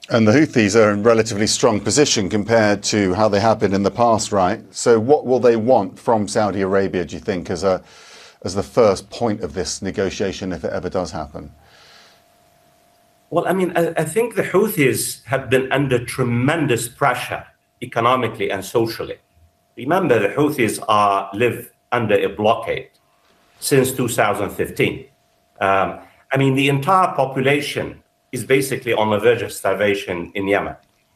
And the Houthis are in a relatively strong position compared to how they have been in the past, right? So what will they want from Saudi Arabia, do you think, as the first point of this negotiation, if it ever does happen? Well, I mean, I think the Houthis have been under tremendous pressure economically and socially. Remember, the Houthis live under a blockade since 2015. I mean, the entire population is basically on the verge of starvation in Yemen.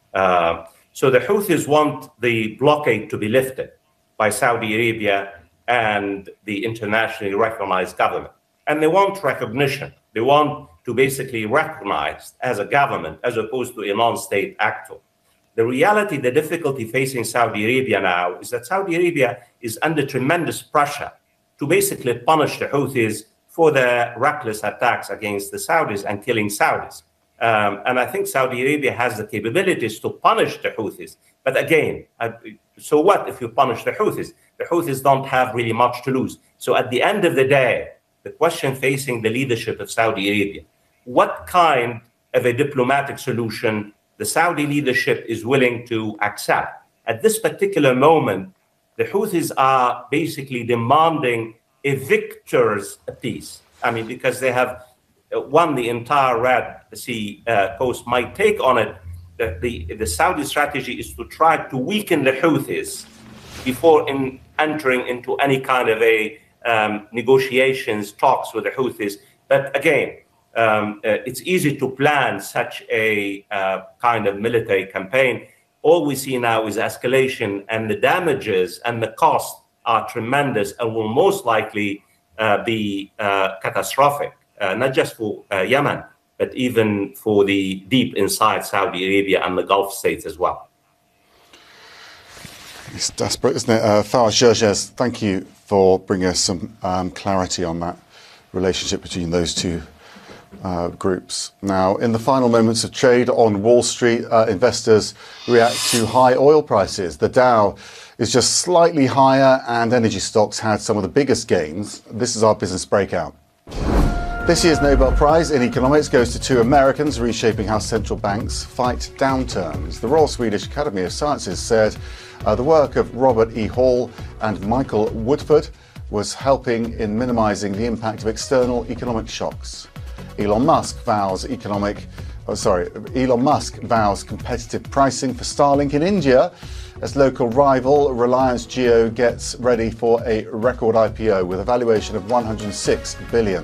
So the Houthis want the blockade to be lifted by Saudi Arabia and the internationally recognized government. And they want recognition. They want to basically recognize as a government as opposed to a non-state actor. The reality, the difficulty facing Saudi Arabia now is that Saudi Arabia is under tremendous pressure to basically punish the Houthis for their reckless attacks against the Saudis and killing Saudis. And I think Saudi Arabia has the capabilities to punish the Houthis. But again, so what if you punish the Houthis? The Houthis don't have really much to lose. So at the end of the day, the question facing the leadership of Saudi Arabia, what kind of a diplomatic solution the Saudi leadership is willing to accept? At this particular moment, the Houthis are basically demanding a victor's peace. I mean, because they have won the entire Red Sea coast. My take on it, the Saudi strategy is to try to weaken the Houthis before entering into any kind of a negotiations, talks with the Houthis. But again, it's easy to plan such a kind of military campaign. All we see now is escalation, and the damages and the cost are tremendous and will most likely be catastrophic, not just for Yemen, but even for the deep inside Saudi Arabia and the Gulf states as well. It's desperate, isn't it? Fawaz Gerges, thank you for bringing us some clarity on that relationship between those two groups. Now, in the final moments of trade on Wall Street, investors react to high oil prices. The Dow is just slightly higher and energy stocks had some of the biggest gains. This is our business breakout. This year's Nobel Prize in Economics goes to two Americans reshaping how central banks fight downturns. The Royal Swedish Academy of Sciences said the work of Robert E. Hall and Michael Woodford was helping in minimizing the impact of external economic shocks. Elon Musk vows competitive pricing for Starlink in India as local rival Reliance Jio gets ready for a record IPO with a valuation of $106 billion.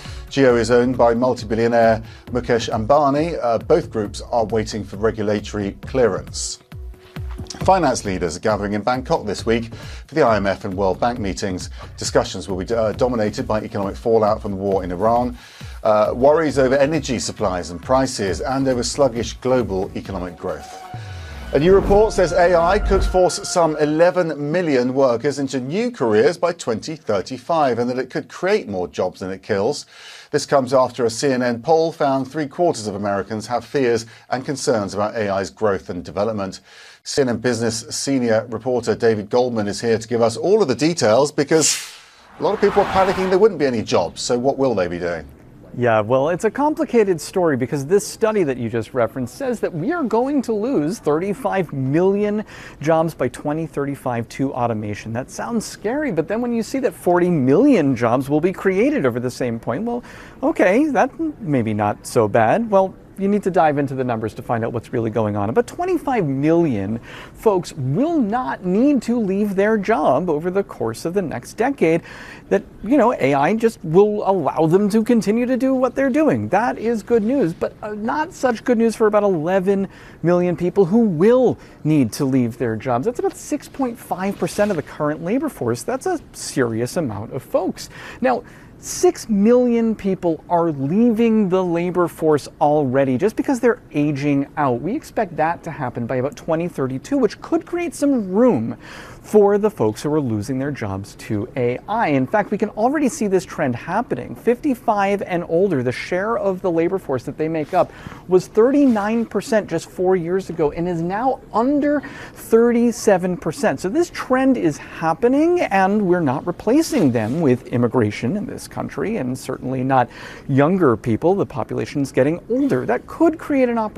Jio is owned by multi-billionaire Mukesh Ambani. Both groups are waiting for regulatory clearance. Finance leaders are gathering in Bangkok this week for the IMF and World Bank meetings. Discussions will be dominated by economic fallout from the war in Iran, worries over energy supplies and prices, and over sluggish global economic growth. A new report says AI could force some 11 million workers into new careers by 2035 and that it could create more jobs than it kills. This comes after a CNN poll found 3/4 of Americans have fears and concerns about AI's growth and development. CNN Business senior reporter David Goldman is here to give us all of the details because a lot of people are panicking there wouldn't be any jobs. So what will they be doing? Yeah, well, it's a complicated story because this study that you just referenced says that we are going to lose 35 million jobs by 2035 to automation. That sounds scary, but then when you see that 40 million jobs will be created over the same point, well, okay, that maybe not so bad. Well, you need to dive into the numbers to find out what's really going on. But 25 million folks will not need to leave their job over the course of the next decade. That, AI just will allow them to continue to do what they're doing. That is good news, but not such good news for about 11 million people who will need to leave their jobs. That's about 6.5% of the current labor force. That's a serious amount of folks. Now, 6 million people are leaving the labor force already just because they're aging out. We expect that to happen by about 2032, which could create some room for the folks who are losing their jobs to AI. In fact, we can already see this trend happening. 55 and older, the share of the labor force that they make up was 39% just 4 years ago and is now under 37%. So this trend is happening and we're not replacing them with immigration in this country and certainly not younger people. The population is getting older. That could create an opportunity